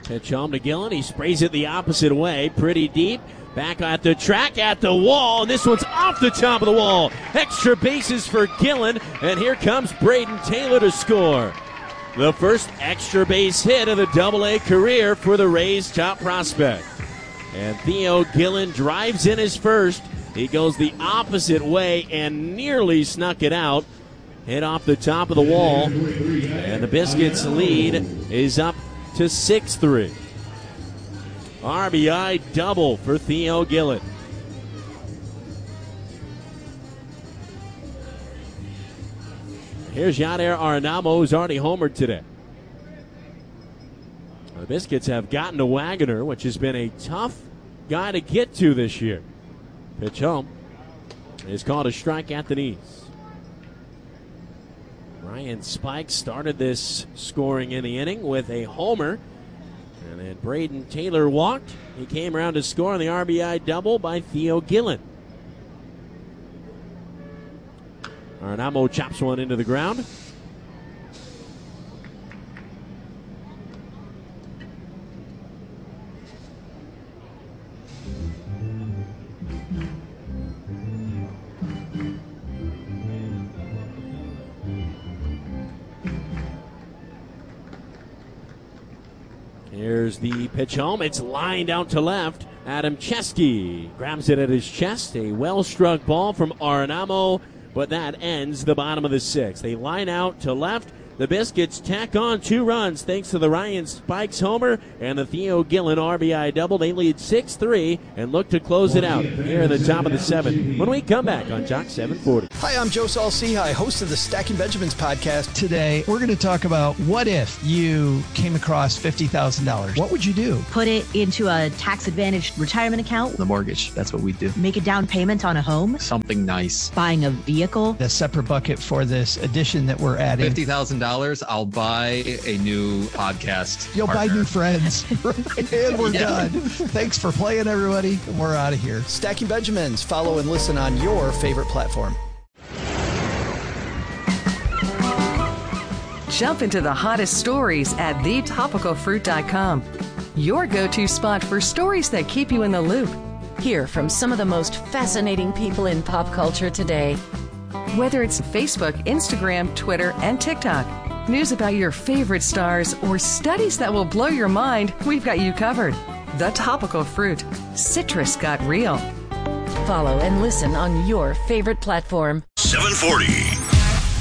Pitch home to Gillen. He sprays it the opposite way. Pretty deep. Back at the track, at the wall, and this one's off the top of the wall. Extra bases for Gillen, and here comes Braden Taylor to score. The first extra base hit of the Double-A career for the Rays' top prospect. And Theo Gillen drives in his first. He goes the opposite way and nearly snuck it out. Hit off the top of the wall, and the Biscuits' lead is up to 6-3. RBI double for Theo Gillen. Here's Yadier Arenado, who's already homered today. The Biscuits have gotten to Wagoner, which has been a tough guy to get to this year. Pitch home is called a strike at the knees. Ryan Spike started this scoring in the inning with a homer. And then Braden Taylor walked. He came around to score on the RBI double by Theo Gillen. Arenado chops one into the ground. Here's the pitch home. It's lined out to left. Adam Chesky grabs it at his chest. A well-struck ball from Arenado, but that ends the bottom of the sixth. They line out to left. The Biscuits tack on 2 runs thanks to the Ryan Spikes homer and the Theo Gillen RBI double. They lead 6-3 and look to close it out here in the top of the 7th when we come back on Jock 740. Hi, I'm Joe Saul-Sehy, host of the Stacking Benjamins podcast. Today, we're going to talk about what if you came across $50,000. What would you do? Put it into a tax-advantaged retirement account. The mortgage, that's what we do. Make a down payment on a home. Something nice. Buying a vehicle. A separate bucket for this addition that we're adding. $50,000, I'll buy a new podcast. You'll partner. buy new friends. And we're done. Thanks for playing, everybody. We're out of here. Stacking Benjamins. Follow and listen on your favorite platform. Jump into the hottest stories at thetopicalfruit.com. Your go-to spot for stories that keep you in the loop. Hear from some of the most fascinating people in pop culture today. Whether it's Facebook, Instagram, Twitter, and TikTok, news about your favorite stars, or studies that will blow your mind, we've got you covered. The Topical Fruit. Citrus got real. Follow and listen on your favorite platform. 740.